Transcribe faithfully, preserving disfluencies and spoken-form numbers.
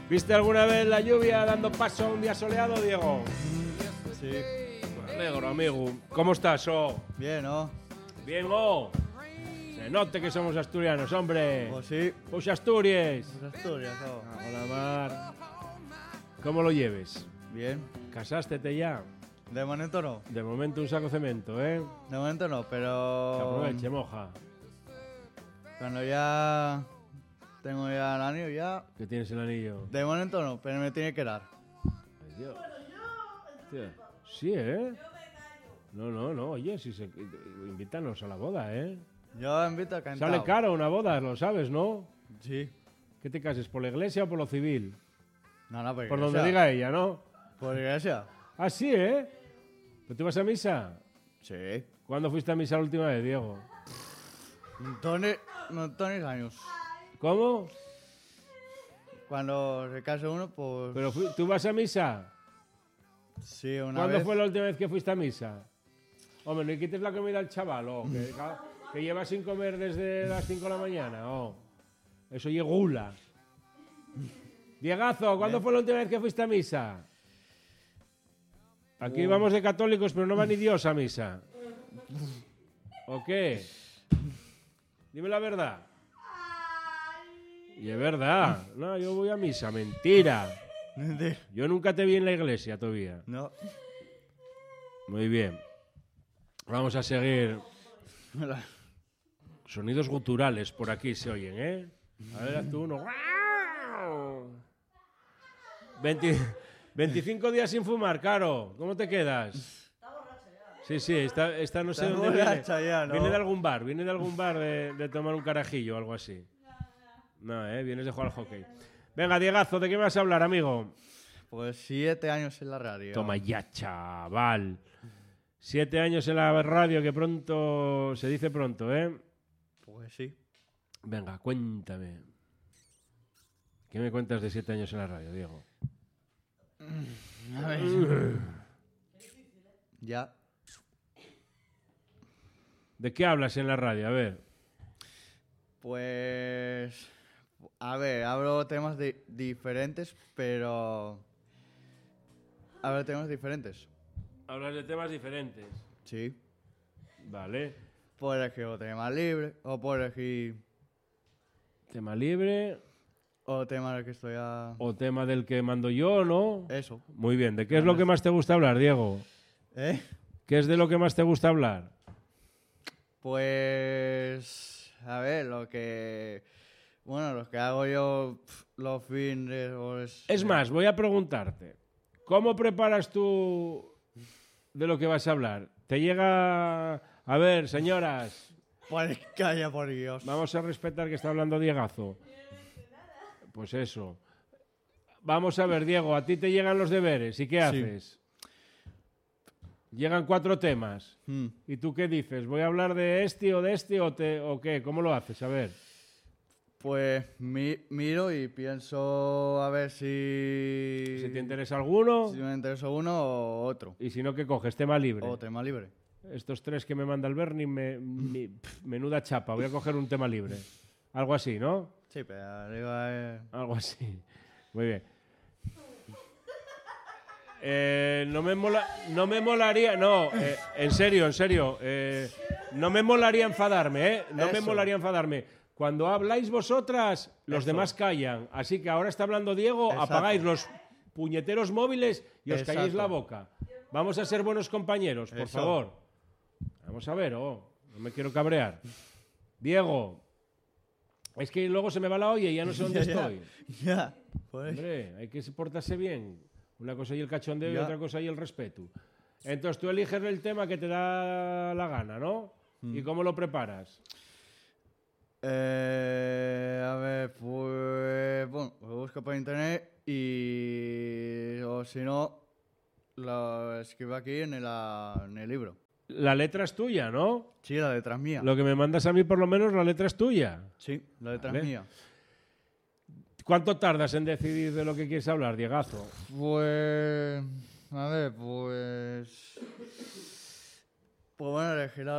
¿Viste alguna vez la lluvia dando paso a un día soleado, Diego? Sí. Me alegro, amigo. ¿Cómo estás, oh? Bien, ¿no? Bien, oh. Se note que somos asturianos, hombre. Pues sí. Pues Asturias. Pues Asturias, ¿no? Ah, hola, Mar. ¿Cómo lo lleves? Bien. ¿Casástete ya? De momento no. De momento un saco cemento, ¿eh? De momento no, Que pero... aproveche, moja. Cuando ya tengo ya el anillo, ya... Que tienes el anillo. De momento no, pero me tiene que dar. Ay, Dios. Hostia. Sí, ¿eh? No, no, no. Oye, si se... invítanos a la boda, ¿eh? Yo invito a cantar. Sale caro una boda, lo sabes, ¿no? Sí. ¿Qué te cases, por la iglesia o por lo civil? No, no, por Por iglesia. donde diga ella, ¿no? Por iglesia. Ah, sí, ¿eh? ¿Pero tú vas a misa? Sí. ¿Cuándo fuiste a misa la última vez, Diego? Montones, montones de años. ¿Cómo? Cuando se casa uno, pues... ¿Pero fui- tú vas a misa? Sí, una ¿Cuándo vez. fue la última vez que fuiste a misa? Hombre, no le quites la comida al chaval, oh, que, que lleva sin comer desde las cinco de la mañana, oh. Eso y gula. Diegazo, ¿cuándo fue la última vez que fuiste a misa? Aquí vamos de católicos, pero no va ni Dios a misa. ¿O qué? Dime la verdad. Y es verdad. No, yo voy a misa. Mentira. Yo nunca te vi en la iglesia todavía. No. Muy bien. Vamos a seguir. Sonidos guturales por aquí se oyen, ¿eh? A ver, haz tú uno. veinte veinticinco días sin fumar, Caro. ¿Cómo te quedas? Sí, sí, esta, esta no sé Está dónde viene. borracha ya, ¿no? Viene de algún bar, viene de algún bar de, de tomar un carajillo o algo así. No, ¿eh? Vienes de jugar al hockey. Venga, Diegazo, ¿de qué me vas a hablar, amigo? Pues siete años en la radio. Toma ya, chaval. Siete años en la radio, que pronto... Se dice pronto, ¿eh? Pues sí. Venga, cuéntame. ¿Qué me cuentas de siete años en la radio, Diego? A ver. Ya. ¿De qué hablas en la radio? A ver. Pues... A ver, hablo temas di- diferentes, pero... Hablo temas diferentes. Hablas de temas diferentes. Sí. Vale. Puedo elegir o tema libre, o puedo elegir Tema libre o tema del que estoy a... o tema del que mando yo, ¿no? Eso. Muy bien. ¿De qué es lo que más te gusta hablar, Diego? ¿Eh? ¿Qué es de lo que más te gusta hablar? Pues... A ver, lo que... Bueno, lo que hago yo pf, los fines... o es Es más, voy a preguntarte. ¿Cómo preparas tú de lo que vas a hablar? ¿Te llega... A ver, señoras, Pues calla, por Dios. vamos a respetar que está hablando Diegazo. Pues eso. Vamos a ver, Diego, a ti te llegan los deberes. ¿Y qué haces? Llegan cuatro temas. Hmm. ¿Y tú qué dices? ¿Voy a hablar de este o de este o, te, o qué? ¿Cómo lo haces? A ver. Pues mi- miro y pienso a ver si... Si te interesa alguno Si me interesa uno o otro. y si no, ¿qué coges? Tema libre. O tema libre. Estos tres que me manda el Bernie, me, mi- pf, menuda chapa. Voy a coger un tema libre. Algo así, ¿no? Sí, pero arriba es... Algo así. Muy bien. Eh, no me mola, no me molaría, no, eh, en serio, en serio, eh, no me molaría enfadarme, ¿eh? No me Eso. molaría enfadarme. Cuando habláis vosotras, los Eso. demás callan. Así que ahora está hablando Diego, Exacto. apagáis los puñeteros móviles y os calláis Exacto. la boca. Vamos a ser buenos compañeros, por Eso. favor. Vamos a ver, oh, no me quiero cabrear. Diego, es que luego se me va la olla y ya no sé dónde Ya, ya. estoy. Ya, pues... Hombre, hay que portarse bien. Una cosa y el cachondeo y Ya. otra cosa y el respeto. Entonces tú eliges el tema que te da la gana, ¿no? Mm. ¿Y cómo lo preparas? Eh, a ver, pues... Bueno, lo busco por internet y... O si no, lo escribo aquí en el, ah, en el libro. La letra es tuya, ¿no? Sí, la letra es mía. Lo que me mandas a mí, por lo menos, la letra es tuya. Sí, la letra Vale. es mía. ¿Cuánto tardas en decidir de lo que quieres hablar, Diegazo? Pues... A ver, pues... Pues bueno, elegir